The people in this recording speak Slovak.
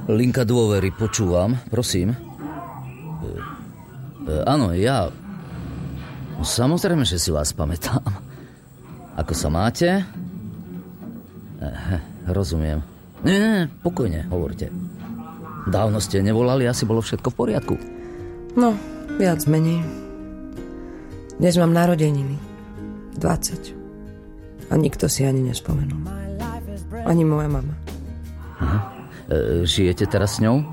Linka dôvery, počúvam, prosím. Áno, ja... Samozrejme, že si vás pamätám. Ako sa máte? Rozumiem. Nie, pokojne, hovorte. Dávno ste nevolali, asi bolo všetko v poriadku. No, viac menej. Dnes mám narodeniny. 20. A nikto si ani nespomenul. Ani moja mama. Žijete teraz s ňou?